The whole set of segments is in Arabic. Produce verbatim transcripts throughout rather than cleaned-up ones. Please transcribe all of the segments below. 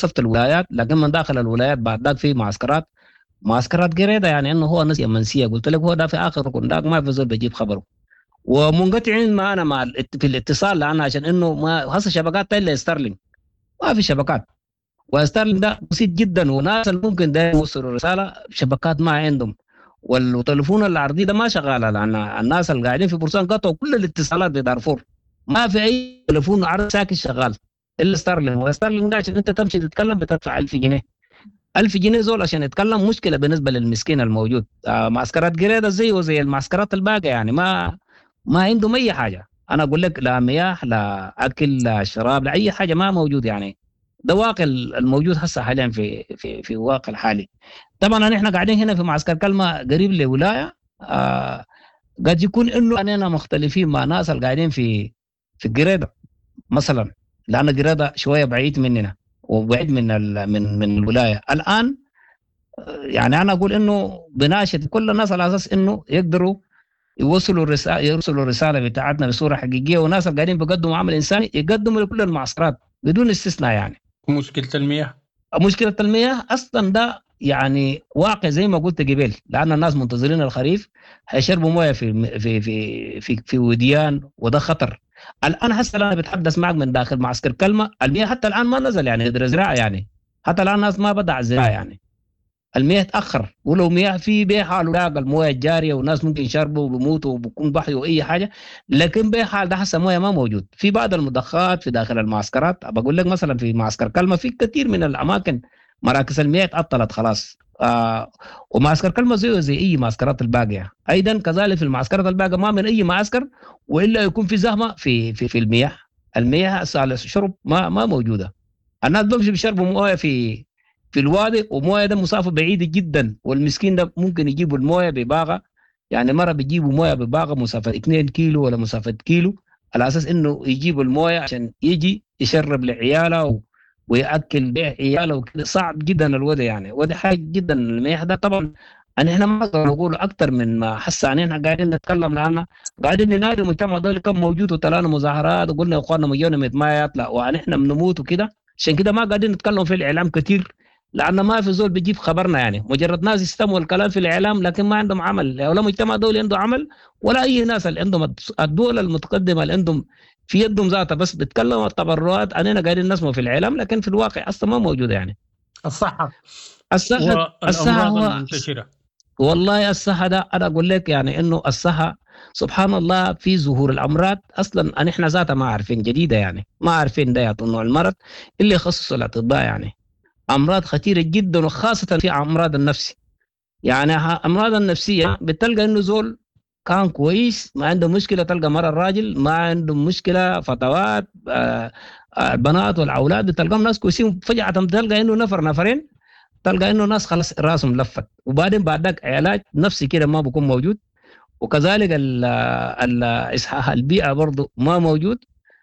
وصلت الولايات، لكن من داخل الولايات بعد ذاك في معسكرات معسكرات قريده، يعني انه هو ناس يمنسيه، قلت لك هو ده في اخر ركن داك ما في زول بيجيب خبره، ومنقطعين معنا مع في الاتصال لنا عشان انه ما هسه شبكات الا ستارلينج، ما في شبكات، وستارلينج ده بسيط جدا، وناس اللي ممكن ده يوصلوا رساله شبكات ما عندهم، والتليفون الارضي ده ما شغال، لان الناس اللي قاعدين في بورسان قطعوا كل الاتصالات بدارفور، ما في اي تليفون عرض ساكن شغال الا ستارلينج. وستارلينج ده عشان انت تمشي تتكلم بتدفع ألف جنيه، ألف جنيه زول عشان يتكلم، مشكله بالنسبه للمسكين الموجود. آه معسكرات قريده زيه وزي المعسكرات الباقيه، يعني ما ما عندهم اي حاجه، انا اقول لك لا مياه لا اكل لا شراب لا اي حاجه ما موجود. يعني ده واقع الموجود هسه حاليا في في في واقع الحالي. طبعا احنا قاعدين هنا في معسكر كلمه قريب لولايه، آه قد يكون انه اننا مختلفين مع ناس اللي قاعدين في في قريده مثلا، لان قريده شويه بعيد مننا وبعيد من من من الولايه الان. يعني انا اقول انه بناشد كل الناس على اساس انه يقدروا يوصلوا الرساله يرسلوا الرساله بتاعتنا بصوره حقيقيه، وناس اللي قاعدين بيقدموا عمل انساني يقدموا لكل المعسكرات بدون استثناء. يعني مشكله المياه مشكله المياه اصلا ده يعني واقع زي ما قلت قبل، لان الناس منتظرين الخريف هيشربوا مويه في في في في, في وديان، وده خطر. الان هسه انا بتحدث معك من داخل معسكر كلمه، المياه حتى الان ما نزل، يعني قدر زراعه، يعني حتى الان الناس ما بدأ الزراعه، يعني المياه تاخر، ولو مياه في بحال لاقى المويه الجاريه وناس ممكن يشربوا وبيموتوا وبكون بحي واي حاجه، لكن بحال ده حسب مويه ما موجود. في بعض المضخات في داخل المعسكرات، بقول لك مثلا في معسكر كلمه في كثير من الاماكن مراكز المياه تعطلت خلاص. آه ومعسكر كلمه زيه زي اي معسكرات الباقيه، ايضا كذلك في المعسكرات الباقيه ما من اي معسكر والا يكون في زحمه في في في المياه. المياه على الشرب ما ما موجوده، الناس بيمشوا بيشربوا مويه في في الوادي، ومويه ده مسافه بعيده جدا، والمسكين ده ممكن يجيبوا المويه بباغه، يعني مره بيجيبوا مويه بباغه مسافه اثنين كيلو ولا مسافه كيلو، على اساس انه يجيبوا المويه عشان يجي يشرب لعياله و... وياكل بيه عياله وكده. صعب جدا الوضع يعني، وده حاجه جدا المياه ده طبعا. ان احنا ما نقدر نقول اكثر من ما حس ان احنا قاعدين نتكلم، لان قاعدين ننادي المجتمع ده كم موجود، وتلانا مظاهرات وقلنا يا اخواننا مليون ما يطلع وان احنا بنموت وكده، عشان كده ما قاعدين نتكلم في الاعلام كثير، لأن ما في زول بيجيب خبرنا، يعني مجرد ناس يستمعوا الكلام في الإعلام لكن ما عندهم عمل، ولا مجتمع دولي عنده عمل، ولا أي ناس اللي عندهم الدول المتقدمة اللي عندهم في يدهم ذاتها بس بيتكلموا التبرعات، أننا قاعدين نسمع في الإعلام لكن في الواقع أصلا ما موجودة. يعني الصحة الصحة الصحة والأمراض هو المنتشرة، والله الصحة ده أنا أقول لك يعني إنه الصحة سبحان الله في ظهور الأمراض أصلا أن إحنا ذاتها ما عارفين جديدة، يعني ما عارفين ده نوع المرض اللي يخصص الأطباء، يعني امراض خطيره جدا وخاصه في امراض النفس. يعني امراض النفسيه بتلقى انه زول كان كويس ما عنده مشكله، تلقى مره الراجل ما عنده مشكله فتوات، آه آه البنات والاولاد بتلقاهم ناس كويسين، فجاه تلقى انه نفر نفرين تلقى انه ناس خلاص راسهم لفت، وبعدين بعد ذاك علاج نفسي كده ما بيكون موجود، وكذلك الاصحاح البيئه برضه ما موجود،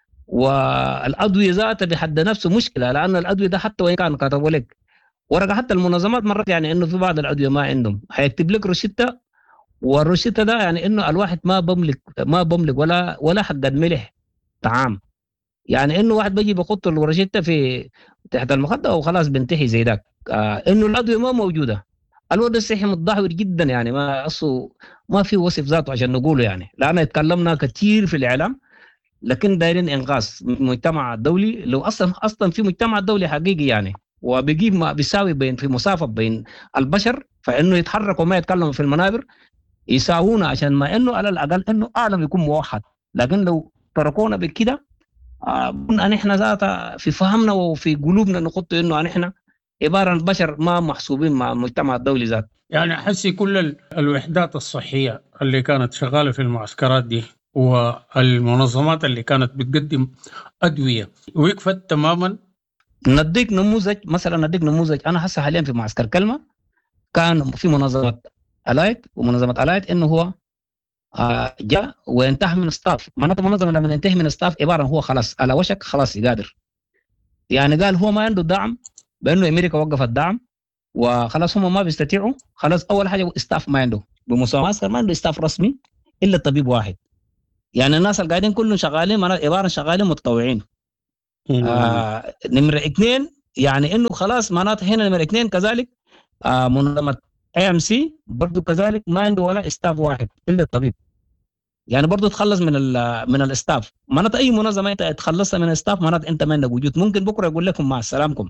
والادويه ذاتها بحد نفسه مشكله، لان الادويه ده حتى وان كان كتبوا لك ورقه، حتى المنظمات مرات يعني انه في بعض الادويه ما عندهم هيكتب لك روشته، والروشته ده يعني انه الواحد ما بملك ما بملك ولا ولا حق ملح طعام، يعني انه واحد بيجي بيحط الروشته في تحت المخده وخلاص بينتهي زي ذاك. آه انه الادويه ما موجوده، الوضع الصحي متدهور جدا، يعني ما اصله ما في وصف ذاته عشان نقوله، يعني لان اتكلمنا كثير في الاعلام لكن دايرين انغاص المجتمع الدولي. لو اصلا اصلا في مجتمع دولي حقيقي يعني وبيجيب ما بيساوي بين في مسافه بين البشر، فانه يتحركوا ما يتكلموا في المنابر يساوونا، عشان ما انه على الاقل انه اعلم يكون موحد. لكن لو تركونا بكده آه ان احنا ذاتها في فهمنا وفي قلوبنا نخط انه ان احنا عباره عن البشر ما محسوبين مع المجتمع الدولي ذات. يعني حسي كل الوحدات الصحيه اللي كانت شغاله في المعسكرات دي والمنظمات اللي كانت بتقدم أدوية وقفت تماما. نديك نموذج مثلا، نديك نموذج أنا هسه حاليا في معسكر كلمة كان في منظمة ألايت، ومنظمة ألايت إنه هو آه جاء وينتهي من الستاف، معناته منظمة لما ينتهي من الستاف عبارة هو خلاص على وشك خلاص يقادر، يعني قال هو ما عنده دعم بأنه أمريكا وقفت الدعم وخلاص هم ما بيستطيعوا، خلاص أول حاجة ستاف ما عنده بمستوى معسكر، ما عنده ستاف رسمي إلا طبيب واحد، يعني الناس اللي قاعدين كلهم شغالين عبارة شغالين متطوعين. آه نمرة اثنين يعني انه خلاص معناته هنا نمرة اثنين كذلك آه منظمه اي ام سي برضه كذلك ما عنده ولا استاف واحد الا الطبيب. يعني برضه تخلص من ال من الاستاف. معناته اي منظمه انت تخلصها من الاستاف معناته انت ما عندك وجود، ممكن بكره يقول لكم مع السلامكم.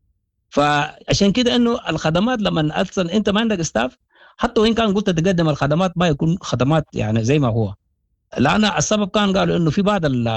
فعشان كده انه الخدمات لما اصلا انت ما عندك استاف، حتى وان كان قلت تقدم الخدمات ما يكون خدمات يعني زي ما هو. لأن السبب كان قالوا إنه في بعض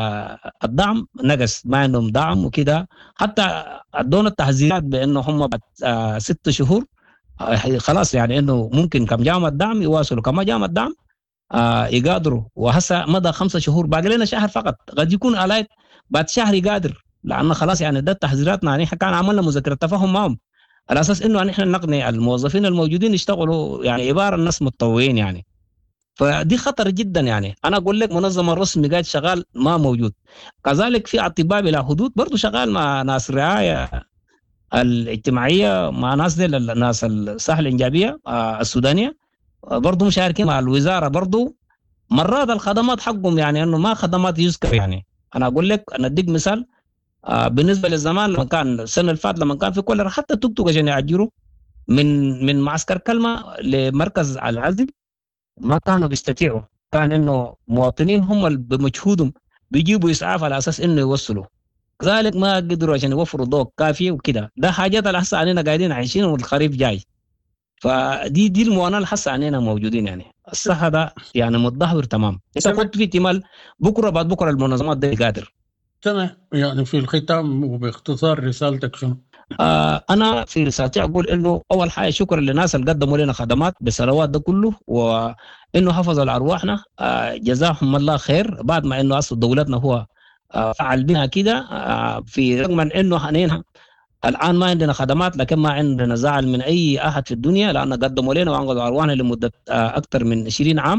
الدعم نقص، ما عندهم دعم وكده. حتى ادونا التحذيرات بإنه هم بعد آه ست شهور آه خلاص، يعني إنه ممكن كم جامعة الدعم يواصلوا، كما جامعة الدعم آه يقادروا. وهسه مدى خمسة شهور باقي لنا شهر فقط، قد يكون آلاف بعد شهر يقادر، لأن خلاص يعني ده تحذيراتنا. يعني كان عملنا مذكرة تفاهم معهم على أساس إنه نحن نقنع الموظفين الموجودين يشتغلوا يعني عبارة الناس متطوعين يعني. فدي خطر جدا. يعني انا اقول لك منظمه رسمي قاعد شغال ما موجود. كذلك في اطباء بلا حدود برضه شغال مع ناس الرعايه الاجتماعيه، مع ناس دي الناس الصحه الانجابيه السودانيه برضه مشاركين مع الوزاره. برضه مرات الخدمات حقهم يعني انه ما خدمات يذكر. يعني انا اقول لك انا اديك مثال بالنسبه للزمان لما كان السنه اللي فاتت لما كان في كل حتى توك توك عشان يعجروا من من معسكر كلمه لمركز العزل ما كانوا بيستطيعوا. كان انه مواطنين هم اللي بمجهودهم بيجيبوا اسعاف على اساس انه يوصلوا، كذلك ما قدروا عشان يوفروا ضوء كافي وكده. ده حاجات اللي هسه علينا قاعدين عايشين والخريف جاي. فدي دي المعاناه اللي هسه علينا موجودين. يعني الصحه ده يعني متدهور تمام. انت كنت في احتمال بكره بعد بكره المنظمات دي قادر. تمام. يعني في الختام وباختصار رسالتك شنو؟ آه أنا في رسالتي أقول إنه أول حاجة شكرا للناس اللي قدموا لنا خدمات بالسنوات ده كله، وإنه حفظوا لأرواحنا آه جزاهم الله خير. بعد ما إنه أصل دولتنا هو آه فعل بها كده آه في رغم إنه حنينها الآن ما عندنا خدمات، لكن ما عندنا زعل من أي أحد في الدنيا لأن قدموا لنا وأنقذوا أرواحنا لمدة آه أكثر من عشرين عام.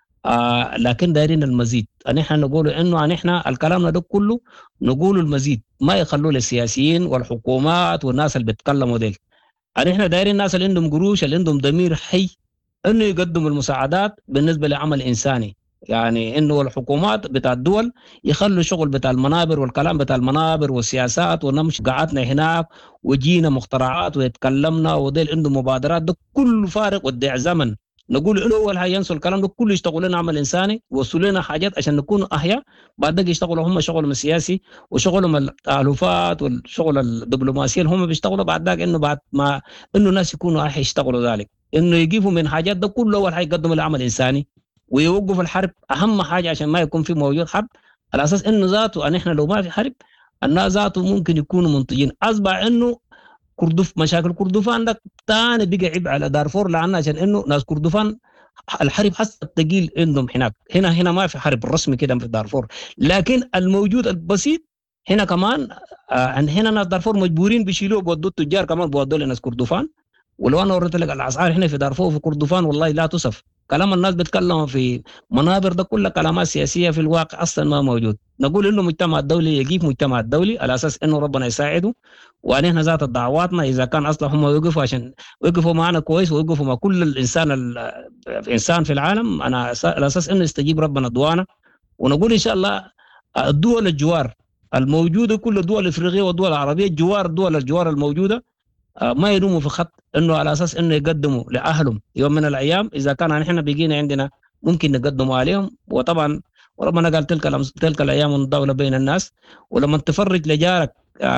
آه لكن دايرين المزيد. نحن نقول انه نحن الكلام ده كله نقول المزيد، ما يخلوا للسياسيين والحكومات والناس اللي بيتكلموا ديل. نحن دايرين الناس اللي عندهم قروش اللي عندهم ضمير حي انه يقدموا المساعدات بالنسبه لعمل انساني. يعني انه الحكومات بتاع الدول يخلوا الشغل بتاع المنابر والكلام بتاع المنابر والسياسات ونمشي قعدنا هناك وجينا مخترعات ويتكلمنا وديل عندهم مبادرات، ده كله فارق وديع زمن. نقول انه اول حاجه ينسوا الكلام ده كله يشتغلوا لنا عمل انساني ويوصلوا لنا حاجات عشان نكون احياء. بعد ذلك يشتغلوا هم شغلهم السياسي وشغلهم التالفات والشغل الدبلوماسي هم بيشتغلوا بعد ذلك انه بعد ما انه الناس يكونوا احياء يشتغلوا ذلك انه يجيبوا من حاجات ده كله. اول حاجه يقدموا لعمل انساني ويوقفوا الحرب، اهم حاجه عشان ما يكون في موجود حرب، على اساس انه ذاته ان احنا لو ما في حرب الناس ذاته ممكن يكونوا منتجين. اصبح انه كردف مشاكل كردفان ده تاني بقى عيب على دارفور، لان عشان انه ناس كردفان الحرب حسب الثقيل عندهم هناك. هنا هنا ما في حرب رسمي كده في دارفور، لكن الموجود البسيط هنا كمان آه هنا ناس دارفور مجبورين بيشيلوه بودوا التجار كمان بودوا لناس كردفان. ولو انا وريت لك الاسعار هنا في دارفور وفي كردفان والله لا تصف. كلام الناس بيتكلموا في منابر ده كلها كلامات سياسيه، في الواقع اصلا ما موجود. نقول انه المجتمع الدولي يجيب مجتمع الدولي على اساس انه ربنا يساعده، ونحن ذات دعواتنا اذا كان اصلا هم يوقفوا عشان يوقفوا معنا كويس ويوقفوا مع كل الانسان الانسان في العالم، انا على اساس انه يستجيب ربنا دعوانا. ونقول ان شاء الله الدول الجوار الموجوده كل الدول الافريقيه والدول العربيه الجوار الدول الجوار الموجوده ما يلوموا في خط انه على اساس انه يقدموا لاهلهم يوم من الايام. اذا كان نحن بيجينا عندنا ممكن نقدموا عليهم. وطبعا وربنا قال تلك تلك الايام الدوله بين الناس، ولما تفرج لجارك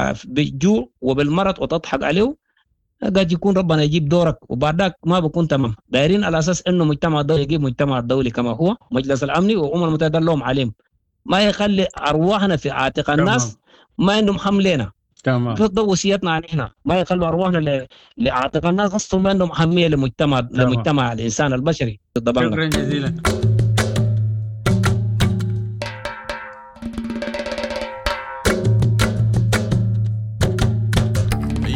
بالجوع وبالمرض وتضحك عليه قد يكون ربنا يجيب دورك وبعدك ما بكون تمام. دايرين على اساس انه مجتمع الدولي يجيب مجتمع الدولي كما هو مجلس الامني والامم المتحده لهم عليهم، ما يخلي ارواحنا في عاتق الناس ما عندهم حملنا. تمام. في وصيتنا عن هنا ما يخلوا ارواحنا لعاتق الناس اصلا ما عندهم اهميه لمجتمع تمام. لمجتمع الانسان البشري. شكرا جزيلا.